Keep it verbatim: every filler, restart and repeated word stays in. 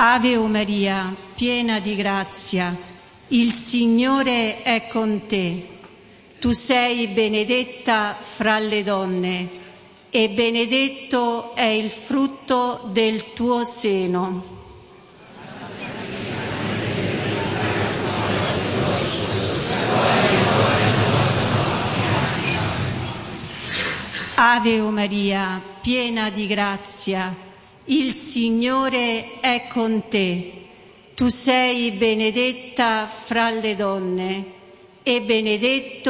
Ave o Maria, piena di grazia, il Signore è con te. Tu sei benedetta fra le donne e benedetto è il frutto del tuo seno. Ave o Maria, piena di grazia, il Signore è con te. Tu sei benedetta fra le donne e benedetto